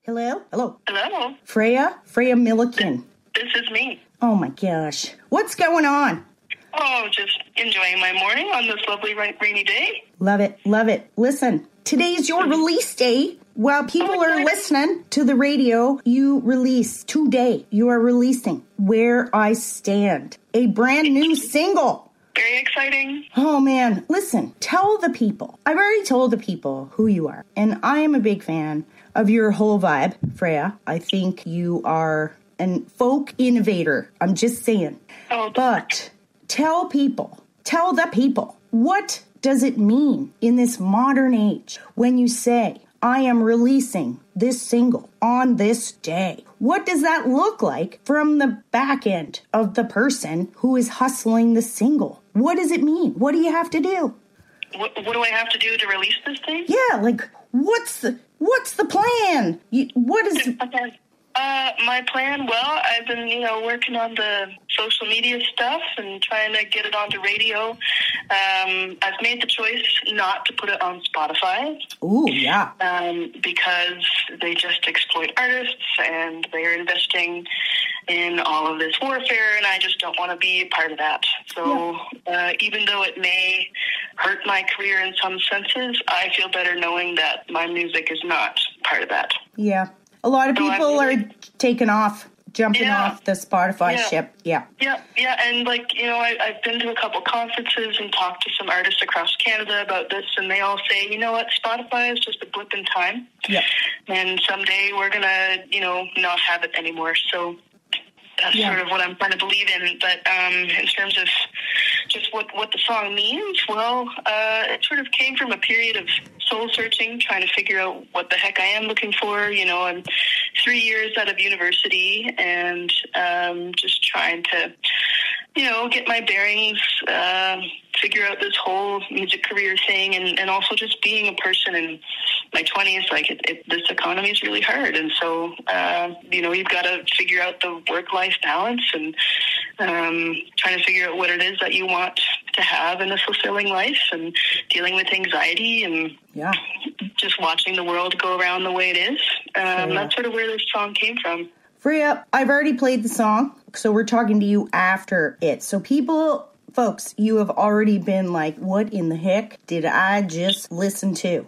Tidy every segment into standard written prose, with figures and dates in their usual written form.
Hello? Hello. Hello. Freya Milliken. This is me. Oh my gosh. What's going on? Oh, just enjoying my morning on this lovely rainy day. Love it. Love it. Listen, today's your release day. While people are listening to the radio, you release today. You are releasing Where I Stand, a brand new single. Very exciting. Oh man, listen, tell the people. I've already told the people who you are, and I am a big fan of your whole vibe, Freya. I think you are a folk innovator. I'm just saying. Oh, but tell the people, what does it mean in this modern age when you say, I am releasing this single on this day? What does that look like from the back end of the person who is hustling the single? What does it mean? What do you have to do? What do I have to do to release this thing? Yeah, like, what's the plan? What is... My plan, well, I've been, working on the social media stuff and trying to get it onto radio. I've made the choice not to put it on Spotify. Ooh, yeah. Because they just exploit artists and they're investing in all of this warfare, and I just don't want to be a part of that. So even though it may hurt my career in some senses, I feel better knowing that my music is not part of that. Yeah. A lot of people are jumping off the Spotify ship. Yeah. Yeah. And I've been to a couple conferences and talked to some artists across Canada about this, and they all say, you know what, Spotify is just a blip in time. Yeah. And someday we're going to, not have it anymore. So that's sort of what I'm trying to believe in. But in terms of just what the song means, well, it sort of came from a period of soul searching, trying to figure out what the heck I am looking for. I'm 3 years out of university and just trying to, get my bearings, figure out this whole music career thing, and also just being a person in my 20s. This economy is really hard, and so you've got to figure out the work-life balance and trying to figure out what it is that you want to have in a fulfilling life, and dealing with anxiety and just watching the world go around the way it is. That's sort of where this song came from. Freya, I've already played the song, so we're talking to you after it. So folks, you have already been like, what in the heck did I just listen to?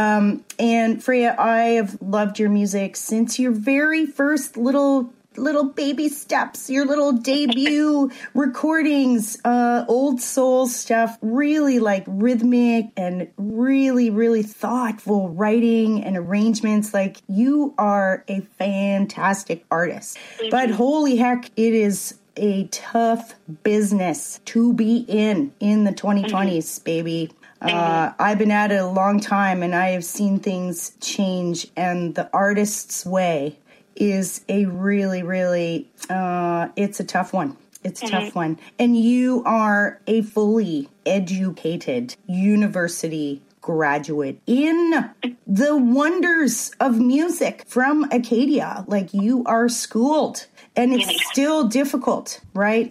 And Freya, I have loved your music since your very first little baby steps, your little debut recordings, old soul stuff, really like rhythmic and really, really thoughtful writing and arrangements. Like, you are a fantastic artist. But holy heck, it is a tough business to be in the 2020s, baby. I've been at it a long time, and I have seen things change, and the artist's way is a really, really, it's a tough one. It's a tough one. And you are a fully educated university graduate in the wonders of music from Acadia. Like, you are schooled. And it's still difficult, right?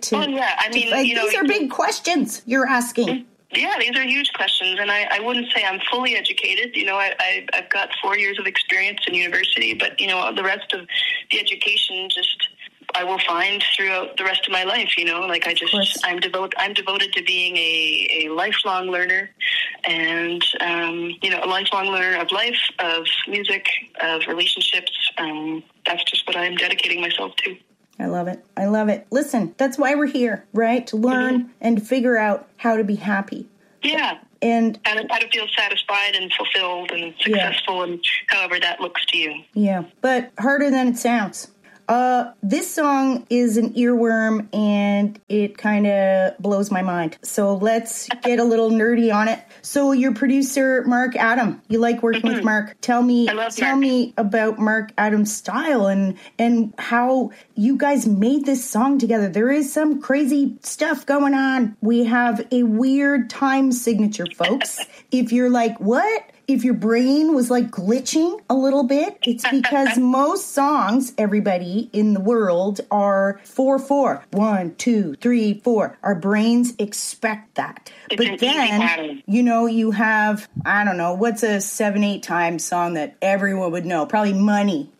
These are big questions you're asking. Yeah, these are huge questions, and I wouldn't say I'm fully educated. I've got 4 years of experience in university, but, the rest of the education I will find throughout the rest of my life. I'm devoted to being a lifelong learner, and a lifelong learner of life, of music, of relationships. That's just what I'm dedicating myself to. I love it. I love it. Listen, that's why we're here, right? To learn and to figure out how to be happy. Yeah. And how to feel satisfied and fulfilled and successful, and however that looks to you. Yeah, but harder than it sounds. This song is an earworm, and it kind of blows my mind. So let's get a little nerdy on it. So your producer, Mark Adam, you like working with Mark. Tell me about Mark Adam's style and how you guys made this song together. There is some crazy stuff going on. We have a weird time signature, folks. If you're like, what? If your brain was like glitching a little bit, it's because most songs, everybody in the world, are 4/4. 1, 2, 3, 4. Our brains expect that. But then, you have, I don't know, what's a 7/8 time song that everyone would know? Probably Money.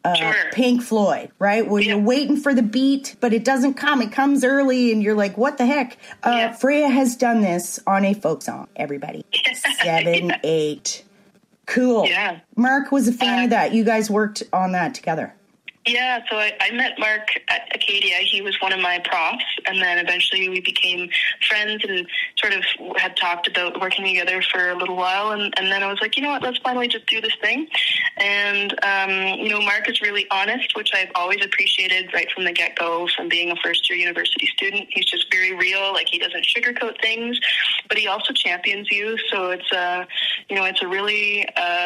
Pink Floyd, right? Where you're waiting for the beat, but it doesn't come. It comes early, and you're like, what the heck? Freya has done this on a folk song, everybody. 7, 8. Cool. Yeah. Mark was a fan of that. You guys worked on that together. Yeah, so I met Mark at Acadia. He was one of my profs, and then eventually we became friends and sort of had talked about working together for a little while, and then I was like, you know what, let's finally just do this thing. And, Mark is really honest, which I've always appreciated right from the get-go from being a first-year university student. He's just very real, like he doesn't sugarcoat things, but he also champions you, so it's a really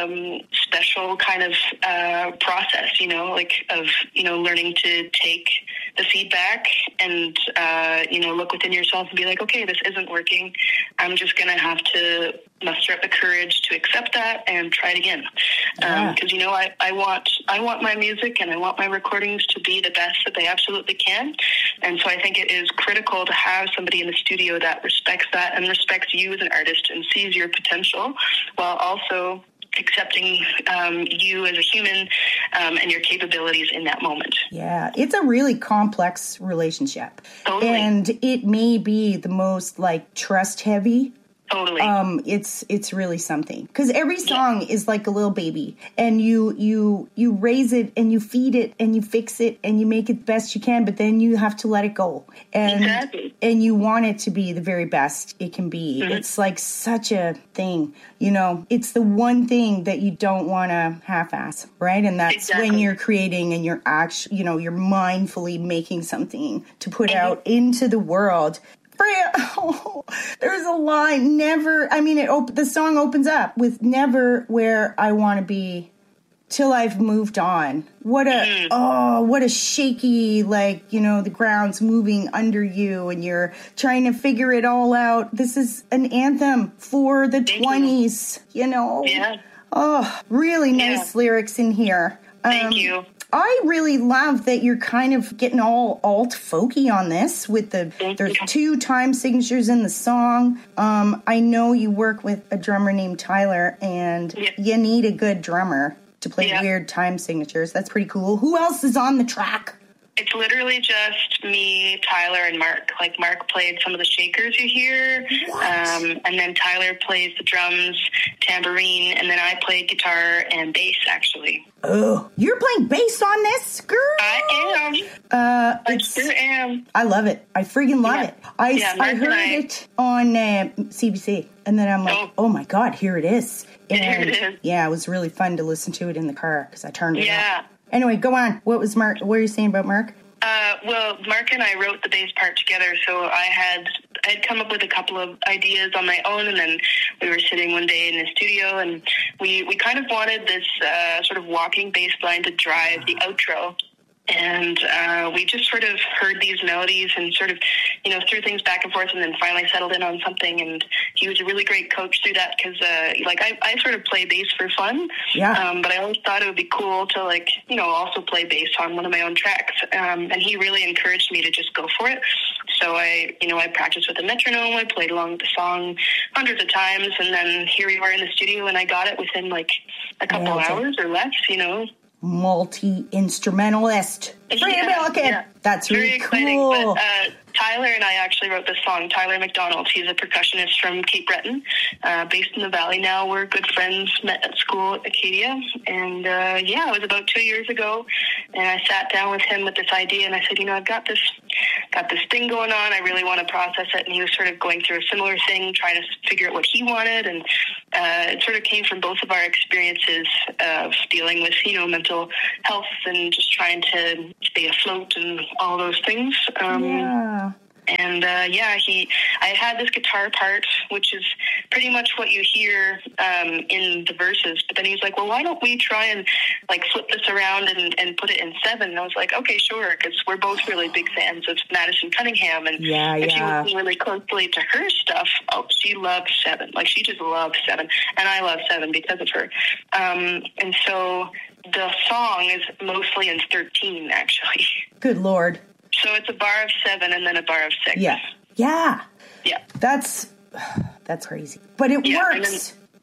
special kind of process, of learning to take the feedback and, look within yourself and be like, okay, this isn't working. I'm just going to have to muster up the courage to accept that and try it again. Because, I want my music and I want my recordings to be the best that they absolutely can. And so I think it is critical to have somebody in the studio that respects that and respects you as an artist and sees your potential while also accepting you as a human and your capabilities in that moment. Yeah, it's a really complex relationship. Totally. And it may be the most trust heavy. Totally. It's really something, because every song is like a little baby, and you raise it and you feed it and you fix it and you make it the best you can, but then you have to let it go, and you want it to be the very best it can be. Mm-hmm. It's like such a thing, it's the one thing that you don't want to half-ass, right? And that's when you're creating and you're actually, you're mindfully making something to put out into the world. Freya, there's a line, never, the song opens up with never where I want to be till I've moved on. What a shaky, the ground's moving under you and you're trying to figure it all out. This is an anthem for the 20s, Yeah. Oh, really nice lyrics in here. Thank you. I really love that you're kind of getting all alt folky on this with there's 2 time signatures in the song. I know you work with a drummer named Tyler, and you need a good drummer to play weird time signatures. That's pretty cool. Who else is on the track? It's literally just me, Tyler, and Mark. Mark played some of the shakers you hear, and then Tyler plays the drums, tambourine, and then I played guitar and bass, actually. Oh, you're playing bass on this, girl? I am. I sure am. I love it. I freaking love it. I heard it on CBC, and then I'm like, oh my God, here it is. And here it is. Yeah, it was really fun to listen to it in the car because I turned it up. Yeah. Anyway, go on. What was Mark? What were you saying about Mark? Well, Mark and I wrote the bass part together, so I had come up with a couple of ideas on my own, and then we were sitting one day in the studio, and we kind of wanted this sort of walking bass line to drive the outro. And we just sort of heard these melodies and sort of, threw things back and forth and then finally settled in on something. And he was a really great coach through that because, I sort of play bass for fun. Yeah. But I always thought it would be cool to, also play bass on one of my own tracks. And he really encouraged me to just go for it. So I practiced with a metronome. I played along with the song hundreds of times. And then here we were in the studio and I got it within, a couple hours or less, Multi-instrumentalist. Yeah. That's very really exciting. cool. But Tyler and I actually wrote this song. Tyler McDonald, he's a percussionist from Cape Breton, based in the Valley now. We're good friends, met at school at Acadia. And it was about 2 years ago. And I sat down with him with this idea and I said, I've got this thing going on. I really want to process it. And he was sort of going through a similar thing, trying to figure out what he wanted. And it sort of came from both of our experiences of dealing with, mental health and just trying to stay afloat and all those things. And I had this guitar part, which is pretty much what you hear in the verses. But then he's like, well, why don't we try and flip this around and put it in 7? And I was like, okay, sure, because we're both really big fans of Madison Cunningham. And if you listen really closely to her stuff, she loves 7. She just loves 7. And I love 7 because of her. And so the song is mostly in 13, actually. Good Lord. So it's a bar of 7 and then a bar of 6. Yeah. Yeah. That's crazy. But it works.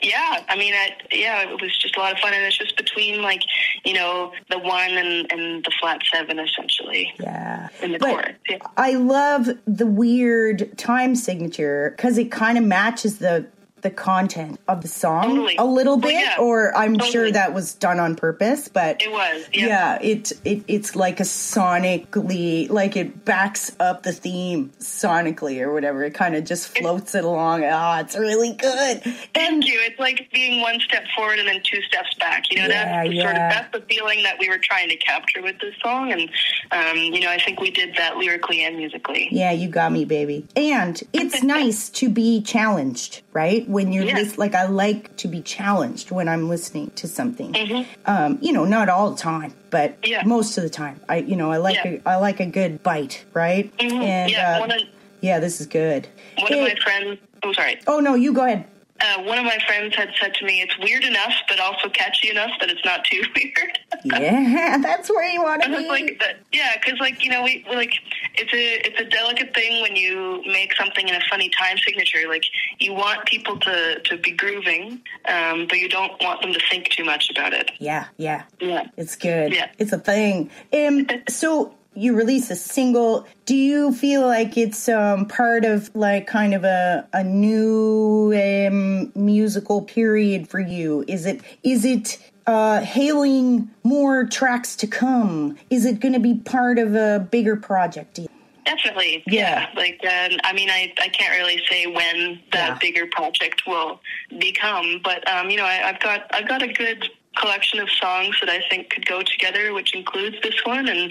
Yeah, I mean, it was just a lot of fun, and it's just between, like, you know, the 1 and the flat 7, essentially. Yeah. In the chorus. Yeah. I love the weird time signature because it kind of matches the content of the song a little bit, or I'm sure that was done on purpose, but it was, it's like a sonically, like it backs up the theme sonically or whatever. It kind of just floats it along. It's really good. Thank you. It's like being 1 step forward and then 2 steps back. You know, that's the feeling that we were trying to capture with this song, and you know, I think we did that lyrically and musically. Yeah, you got me, baby. And it's nice to be challenged, right? When you're like, I like to be challenged when I'm listening to something. You know, not all the time, but most of the time. I like a good bite, right? And this is good. One of my friends. Oh, sorry. Oh no, you go ahead. One of my friends had said to me, "It's weird enough, but also catchy enough that it's not too weird." Yeah, that's where you want to be. Like, because, like, you know, we like it's a delicate thing when you make something in a funny time signature. Like, you want people to be grooving, but you don't want them to think too much about it. Yeah. It's good. Yeah. It's a thing. So you release a single. Do you feel like it's part of, like, kind of a new musical period for you? Is it hailing more tracks to come? Is it going to be part of a bigger project? Definitely. Yeah. Like, I mean, I can't really say when that bigger project will become, but you know, I've got a good collection of songs that I think could go together, which includes this one, and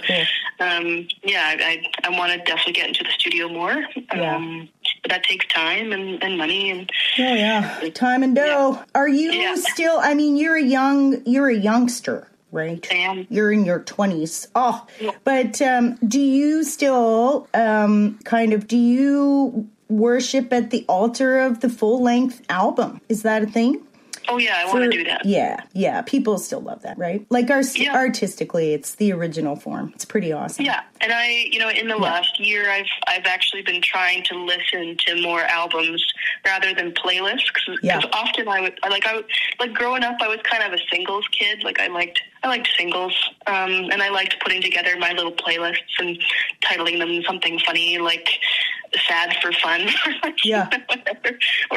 I want to definitely get into the studio more. But that takes time and money and time and dough. Are you still? I mean, you're a youngster, right? I am. You're in your 20s. But do you still do you worship at the altar of the full length album? Is that a thing? Oh, yeah, I want to do that. Yeah. People still love that, right? Like, artistically, it's the original form. It's pretty awesome. Yeah, and in the last year, I've actually been trying to listen to more albums rather than playlists. Because often I would growing up, I was kind of a singles kid. Like, I liked singles, and I liked putting together my little playlists and titling them something funny, like Sad for Fun, whatever. Or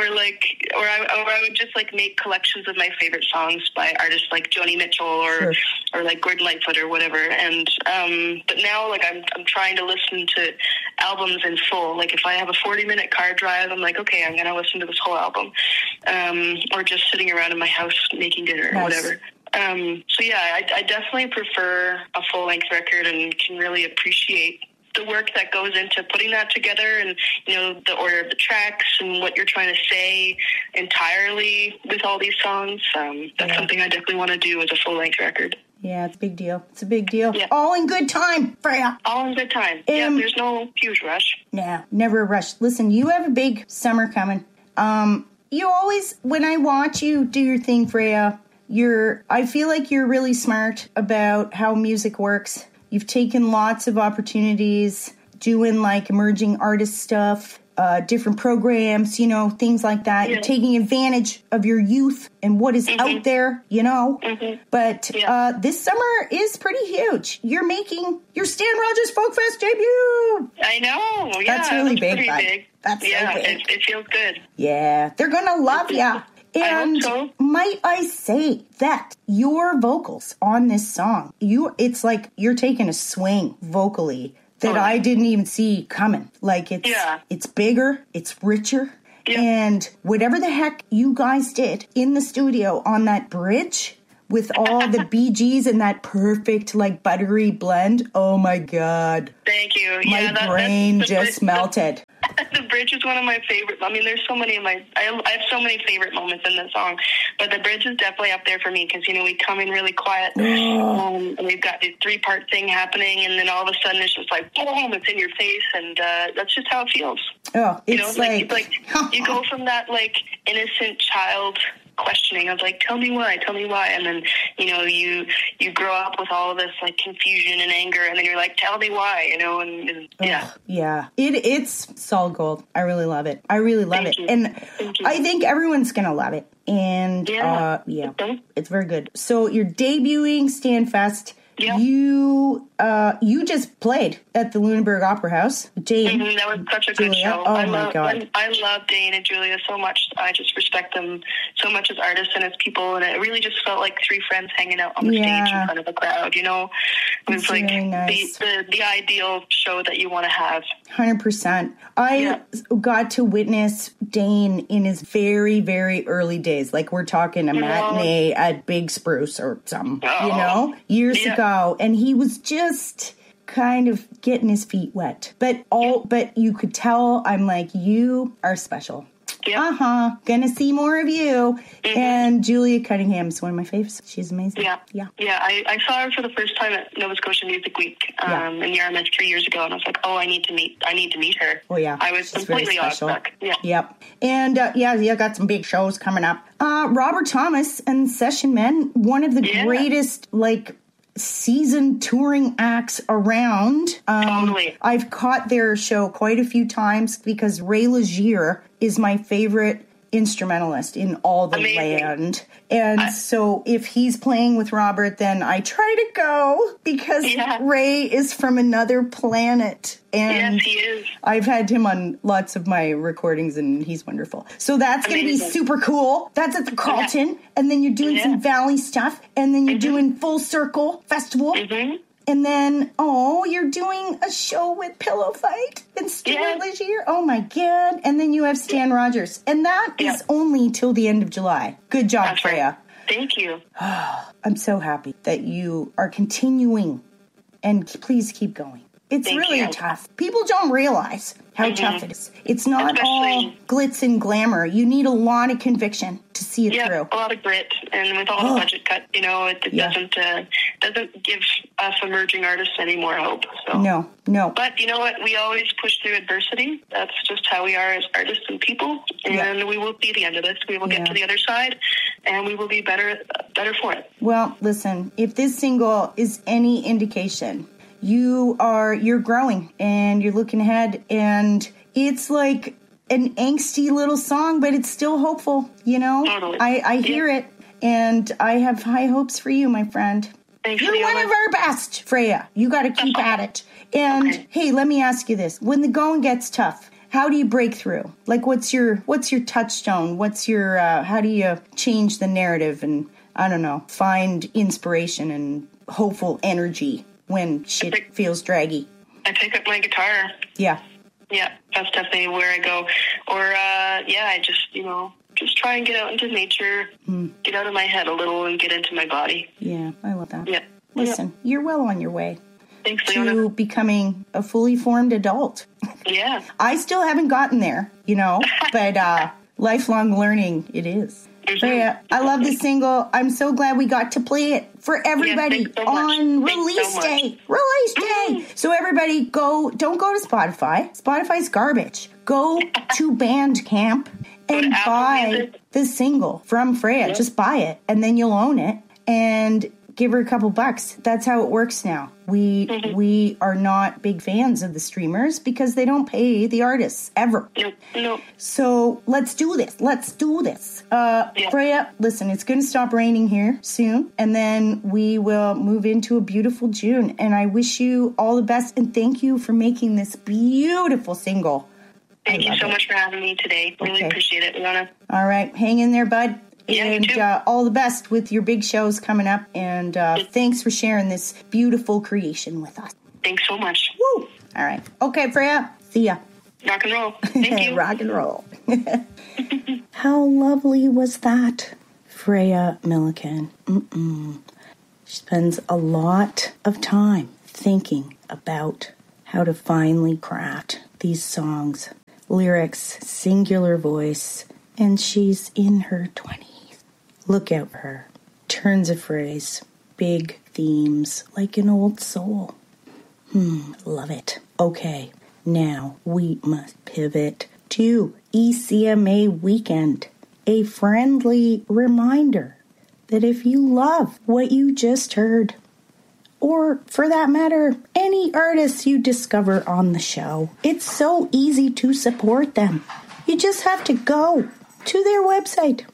I would just, like, make collections of my favorite songs by artists like Joni Mitchell or like Gordon Lightfoot or whatever. And but now, like, I'm trying to listen to albums in full. Like, if I have a 40-minute car drive, I'm like, okay, I'm going to listen to this whole album, or just sitting around in my house making dinner or whatever. I definitely prefer a full-length record and can really appreciate the work that goes into putting that together, and, you know, the order of the tracks and what you're trying to say entirely with all these songs. That's something I definitely want to do as a full-length record. Yeah, it's a big deal. It's a big deal. Yeah. All in good time, Freya. All in good time. There's no huge rush. Nah, never a rush. Listen, you have a big summer coming. You always, when I watch you do your thing, Freya, I feel like you're really smart about how music works. You've taken lots of opportunities doing, like, emerging artist stuff, different programs, you know, things like that. You're taking advantage of your youth and what is out there, you know. But this summer is pretty huge. You're making your Stan Rogers Folk Fest debut. I know. Yeah, that's really big. Pretty big. That's so big. It feels good. Yeah, they're gonna love ya. And might I say that your vocals on this song, it's like you're taking a swing vocally that I didn't even see coming. Like, it's bigger, it's richer, and whatever the heck you guys did in the studio on that bridge with all the BGs and that perfect, like, buttery blend, oh my God. Thank you. My brain just melted. The bridge is one of my favorite. I mean, there's so many I have so many favorite moments in the song, but the bridge is definitely up there for me because, you know, we come in really quiet, and we've got this 3-part thing happening, and then all of a sudden it's just like, boom, it's in your face, and that's just how it feels. Oh, it's, you know, like you go from that, like, innocent child questioning of, like, tell me why, and then, you know, you grow up with all of this, like, confusion and anger, and then you're like, tell me why, you know, and it's solid gold. I really love it. I really love it. And I think everyone's gonna love it. And Yeah. It's very good. So you're debuting Standfest. Yeah. You just played at the Lunenburg Opera House. Dane. Mm-hmm, that was such a good show. Oh my God. I love Dane and Julia so much. I just respect them so much as artists and as people. And it really just felt like three friends hanging out on the stage in front of a crowd, you know? It was like really nice. the ideal show that you want to have. 100%. I got to witness Dane in his very, very early days. Like we're talking a matinee at Big Spruce or something, you know, years ago. And he was just kind of getting his feet wet. But you could tell, I'm like, you are special. Yeah. Gonna see more of you. Mm-hmm. And Julia Cunningham is one of my faves. She's amazing. Yeah. I saw her for the first time at Nova Scotia Music Week in Yarmouth 3 years ago, and I was like, I need to meet her. Oh yeah, I was completely awestruck. Yeah. Yep. And got some big shows coming up. Robert Thomas and Session Men, one of the greatest season touring acts around. Totally. I've caught their show quite a few times because Ray Legier is my favorite instrumentalist in all the land. And so if he's playing with Robert, then I try to go because Ray is from another planet. And yes, he is. I've had him on lots of my recordings and he's wonderful. So that's going to be super cool. That's at the Carlton. Yeah. And then you're doing some Valley stuff. And then you're doing Full Circle Festival. Mm-hmm. And then, you're doing a show with Pillow Fight and Stuart Legier. Oh, my God. And then you have Stan Rogers. And that is only till the end of July. Good job, That's Freya. Right. Thank you. I'm so happy that you are continuing. And please keep going. It's really tough. People don't realize how tough it is. It's not all glitz and glamour. You need a lot of conviction to see it through. A lot of grit. And with all the budget cut, you know, it doesn't give us emerging artists any more hope. So. No. But you know what? We always push through adversity. That's just how we are as artists and people. And we will see the end of this. We will get to the other side, and we will be better for it. Well, listen, if this single is any indication, you're growing and you're looking ahead, and it's like an angsty little song, but it's still hopeful, you know? Totally. I hear it, and I have high hopes for you, my friend. Thanks, you're one of our best, Freya. You got to keep at it. And hey, let me ask you this. When the going gets tough, how do you break through? Like, what's your touchstone? What's your, how do you change the narrative and, I don't know, find inspiration and hopeful energy when shit feels draggy? I pick up my guitar. Yeah. Yeah, that's definitely where I go. Or, I just try and get out into nature, get out of my head a little and get into my body. Yeah, I love that. Yeah. Listen, you're well on your way. Thanks, to Leona. becoming a fully formed adult. Yeah. I still haven't gotten there, you know, but lifelong learning it is. Freya, I love this single. I'm so glad we got to play it for everybody on release day. Release day. So everybody don't go to Spotify. Spotify's garbage. Go to Bandcamp and buy the single from Freya. Yep. Just buy it and then you'll own it and give her a couple bucks. That's how it works now. We are not big fans of the streamers because they don't pay the artists ever. Nope. So let's do this. Freya, listen, it's going to stop raining here soon, and then we will move into a beautiful June. And I wish you all the best, and thank you for making this beautiful single. Thank you so much for having me today. Really appreciate it, Leona. All right, hang in there, bud. Yeah, and all the best with your big shows coming up. And thanks for sharing this beautiful creation with us. Thanks so much. Woo! All right. Okay, Freya. See ya. Rock and roll. Thank you. Rock and roll. How lovely was that? Freya Milliken. She spends a lot of time thinking about how to finally craft these songs. Lyrics, singular voice, and she's in her 20s. Look out for her. Turns of phrase, big themes, like an old soul. Love it. Okay, now we must pivot to ECMA weekend. A friendly reminder that if you love what you just heard, or for that matter, any artists you discover on the show, it's so easy to support them. You just have to go to their website,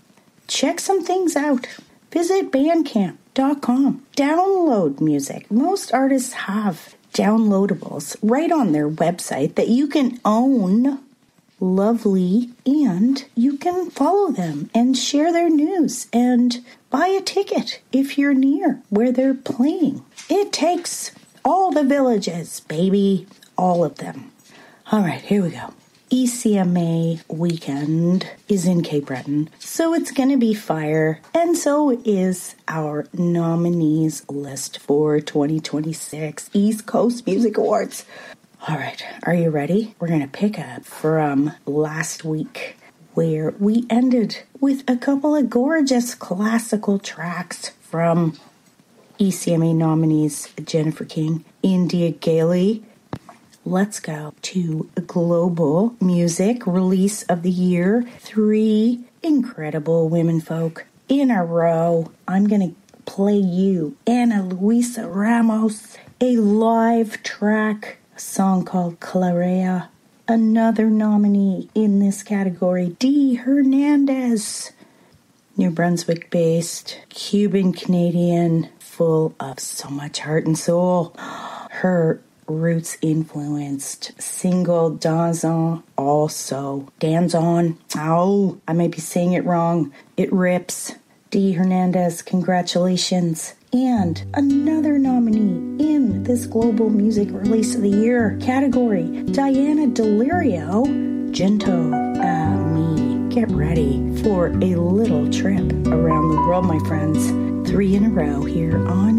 check some things out. Visit bandcamp.com. Download music. Most artists have downloadables right on their website that you can own. Lovely, and you can follow them and share their news and buy a ticket if you're near where they're playing. It takes all the villages, baby, all of them. All right, here we go. ECMA weekend is in Cape Breton, so it's going to be fire, and so is our nominees list for 2026 East Coast Music Awards. All right, are you ready? We're going to pick up from last week, where we ended with a couple of gorgeous classical tracks from ECMA nominees Jennifer King, India Gailey. Let's go to Global Music Release of the Year. 3 incredible women folk in a row. I'm going to play you Ana Luisa Ramos, a live track, a song called Clarea. Another nominee in this category, Dee Hernandez, New Brunswick-based, Cuban-Canadian, full of so much heart and soul. Her roots-influenced single Danzon, also Danzon. Oh, I may be saying it wrong. It rips. Dee Hernandez, congratulations. And another nominee in this Global Music Release of the Year category, Diana Delirio, Gento Me. Get ready for a little trip around the world, my friends. 3 in a row here on